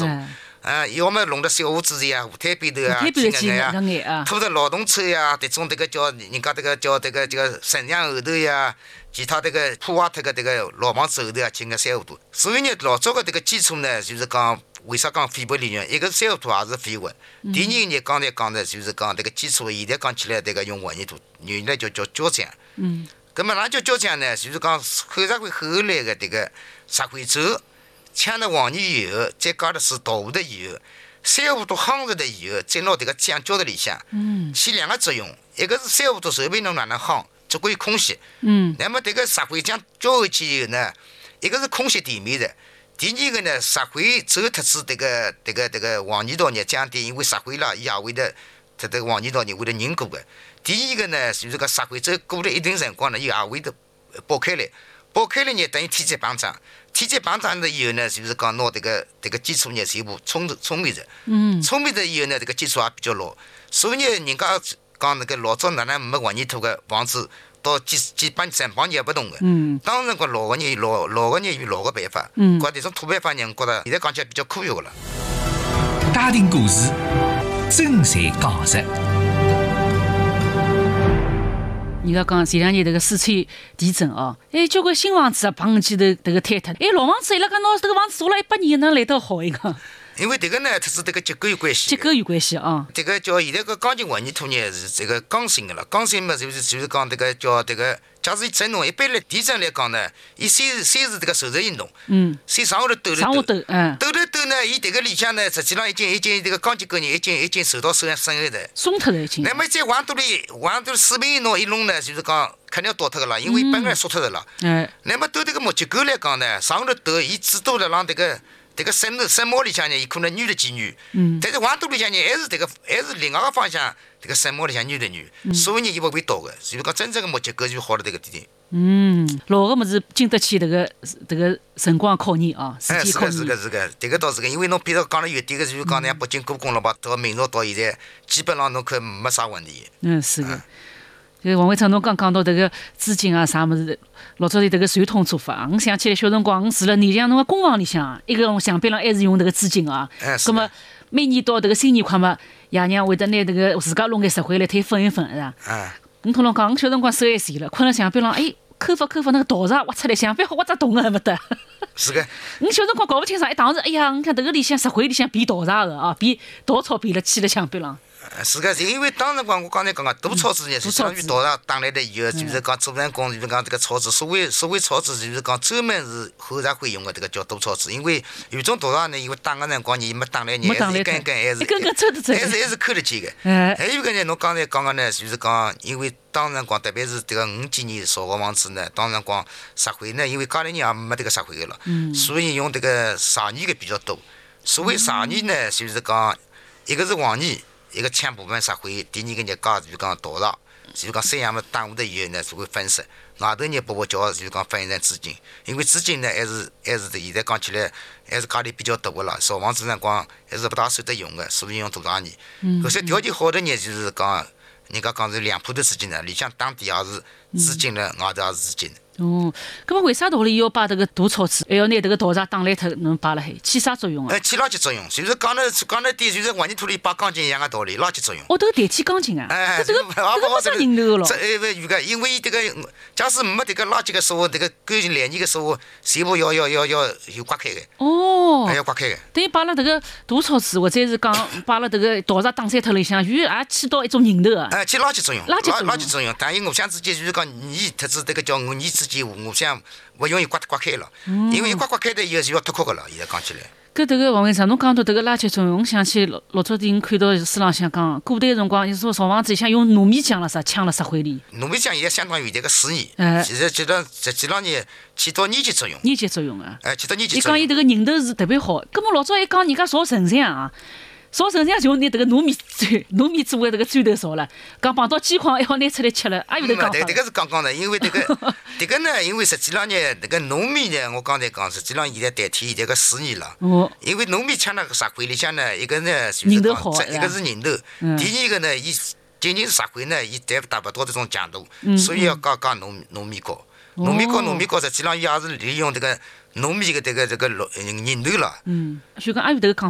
做。要么弄到小屋子呀、舞台边头啊、几啊，拖着劳动车呀，这种叫人家叫沈阳后头呀，其他普瓦特老房子后头啊，进个三胡同。所以呢，老早个基础呢，就是讲为啥讲非白利润？一个是三胡同也是废物。第二呢，刚才讲的就是讲基础，现在讲起来用混凝土，原来叫胶墙。那么哪叫胶墙呢？就是讲后来的石灰砖。抢了黄泥以后，再加的是豆腐的以后，三胡同夯实的以后，再拿浆浇在里向，起两个作用。一个是三胡同手边弄哪能夯，足够有空隙。那么石灰浆浇回去以后呢，一个是空隙地面的，第二个呢，石灰走脱子黄泥道呢降低，因为石灰啦，伊也会的，黄泥道呢会的凝固的。第二个呢，就是石灰走过了一定辰光呢，伊也会的爆开来。爆开了呢，等于天气膨胀。天气膨胀了以后呢，就是讲拿基础呢全部冲灭着。冲灭了以后呢，基础也比较老。所以呢，人家讲老早哪能没混凝土的房子，到几百年也不动的。当然老个人有老个办法。这种土办法呢，觉得现在讲起来比较科学的了。 家庭故事，真实讲述。 人家讲前两年四川地震哦，交关新房子啊，砰起坍塌。老房子伊拉讲拿房子做了100年，能来得好一个？ 因为呢，它是结构有关系。 结构有关系啊。 叫现在钢筋混凝土呢是刚性的了，刚性嘛就是讲叫假使震动，一般来地震来讲呢，伊先是受热运动，先上下头抖了抖，抖呢，伊里向呢，实际上已经钢筋构呢已经受到损害的， 松脱了已经。 那么再往肚里四平一弄一弄呢，就是讲肯定要倒脱个了，因为本来缩脱的了。那么对木结构来讲呢，上头抖，伊只多了让深毛里向呢，伊可能扭了几扭，但是往肚里向呢，还是另外个方向，深毛里向扭了扭，所以呢，伊不会倒的。就是讲真正的木结构就好了这个地方。老个么子经得起辰光考验啊，时间考验。 是个倒是个，因为侬比如讲了远点个，就是讲北京故宫了吧，到明朝到现在，基本上侬看没啥问题。 是的。王会长，侬刚讲到资金啊啥么子，老早的传统做法，我想起来小辰光，我住了内江侬个工房里向，一个墙壁上还是用资金啊。那么每年到新年快嘛，爷娘会得拿自家弄眼石灰来推分一分，是吧？我同侬讲，我小辰光手还闲了，困了墙壁上，抠发稻草挖出来，墙壁好挖只洞个没得。 是个。 我小辰光搞不清爽，当时哎呀，你看里向石灰里向变稻草个啊，变稻草变了砌了墙壁上。 是个，因为当时我刚才讲大草纸呢，是相当于稻草打来了以后，就是讲做完工，就是讲草纸，所谓草纸，就是讲专门是后社会用的叫大草纸，因为有种稻草呢，因为打个辰光你没打来，还是一根还是抠得见的。还有一个呢，侬刚才讲个呢，就是讲，因为当辰光特别是5几年造个房子呢，当辰光石灰呢，因为家里人也没石灰个了，所以用砂泥个比较多。所谓砂泥呢，就是讲一个是黄泥。一个抢部分石灰，第二个呢加就是讲稻草，就是讲3样么打下来以后呢，就会分析。外头呢包叫就是讲翻译成资金，因为资金呢还是现在讲起来还是家里比较大个了，造房子辰光还是不大舍得用的，所以用大砂泥。搿些条件好的呢，就是讲人家讲是2铺头资金的，里向当地也是资金的，外头也是资金的。 那么为啥道理要把大草纸，还要拿稻草打烂脱，能摆辣海，起啥作用啊？ 起垃圾作用，就是讲了点，就是混凝土里摆钢筋一样的道理，垃圾作用。 代替钢筋啊？这个没啥人头咯。 有个，因为假使没垃圾个时候，干净烂泥个时候，全部要刮开的。还要刮开的。 等于摆了大草纸，或者是讲摆了稻草打散脱里向，也起到一种人头啊。 起垃圾作用。 垃圾作用，但是互相之间就是讲泥特子叫泥之间互相不容易刮开了，因为刮开的以后就要脱壳个了。现在讲起来。 王会长，侬讲到垃圾作用，我想起老早我看到书浪向讲，古代辰光有说造房子像用糯米浆了啥呛了石灰里。 糯米浆也相当于水泥，其实实际上呢起到粘结作用。 粘结作用啊！ 起到粘结作用。 伊讲伊人头是特别好，根本老早讲人家造城墙啊。烧城墙就拿糯米做的砖头烧了，讲碰到饥荒还要拿出来吃了，也有讲法。 这个是刚刚的，因为这个呢，因为实际上呢，糯米呢，我刚才讲，实际上现在代替现在水泥了。因为糯米抢那石灰里向呢，一个呢就是讲，一个是人头，第二个呢，伊仅仅是石灰呢，伊达不到这种强度，所以要加糯米膏。糯米膏实际上也是利用糯米的人头了。 就讲也有讲